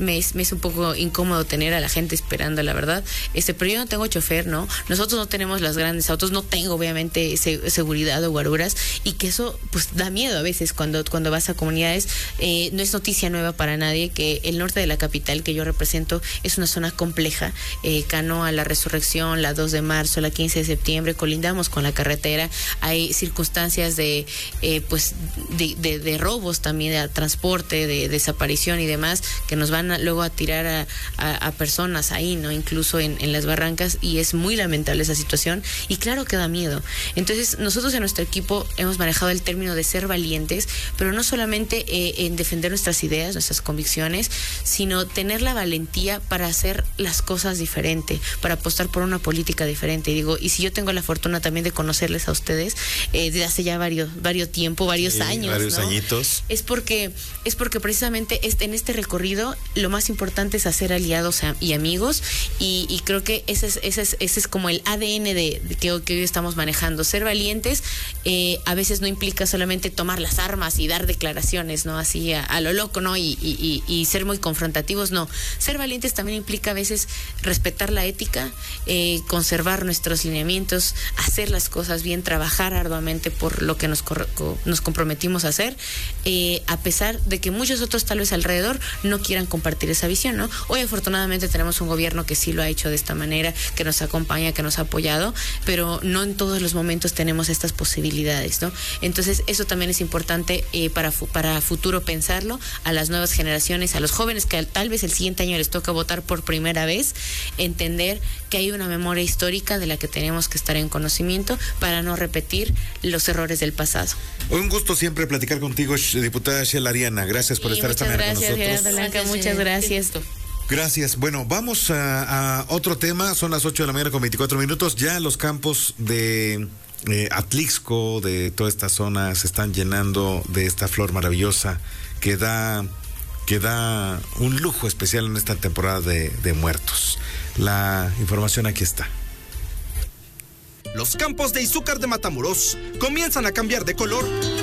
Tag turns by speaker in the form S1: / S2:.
S1: me es un poco incómodo tener a la gente esperando, la verdad. Pero yo no tengo chofer, ¿no? Nosotros no tenemos los grandes autos, no tengo obviamente seguridad o guaruras, y que eso pues da miedo a veces cuando vas a comunidades. No es noticia nueva para nadie que el norte de la capital que yo represento es una zona compleja. Canoa, La Resurrección, la 2 de marzo, la 15 de septiembre, colindamos con la carretera, hay circunstancias de robos también, de transporte, de desaparición y demás, que nos van luego a tirar a personas ahí, ¿no? Incluso en las barrancas, y es muy lamentable esa situación, y claro que da miedo. Entonces, nosotros en nuestro equipo hemos manejado el término de ser valientes, pero no solamente en defender nuestras ideas, nuestras convicciones, sino tener la valentía para hacer las cosas diferente, para apostar por una política diferente. Y si yo tengo la fortuna también de conocerles a ustedes desde hace ya varios años,
S2: varios
S1: ¿no?
S2: añitos.
S1: Es porque precisamente en este recorrido lo más importante es hacer aliados y amigos, y creo que ese es como el ADN de que hoy estamos manejando. Ser valientes a veces no implica solamente tomar las armas y dar declaraciones, ¿no? Así a lo loco, ¿no? Y ser muy confrontativos, no. Ser valientes también implica a veces respetar la ética, conservar nuestros lineamientos, hacer las cosas bien, trabajar arduamente por lo que nos comprometimos a hacer, a pesar de que muchos otros tal vez alrededor no quieran compartir esa visión, ¿no? Hoy afortunadamente tenemos un gobierno que sí lo ha hecho de esta manera, que nos acompaña, que nos ha apoyado, pero no en todos los momentos tenemos estas posibilidades, ¿no? Entonces eso también es importante para futuro pensarlo, a las nuevas generaciones, a los jóvenes que tal vez el siguiente año les toca votar por primera vez, entender que hay una memoria histórica de la que tenemos que estar en conocimiento para no repetir los errores del pasado.
S2: Un gusto siempre platicar contigo, diputada Shela Ariana. Gracias por estar esta mañana con nosotros.
S1: Gerardo Blanca, muchas gracias.
S2: Gracias. Bueno, vamos a otro tema. Son las 8 de la mañana con 24 minutos. Ya los campos de Atlixco, de toda esta zona, se están llenando de esta flor maravillosa que da un lujo especial en esta temporada de muertos. La información aquí está.
S3: Los campos de Izúcar de Matamoros comienzan a cambiar de color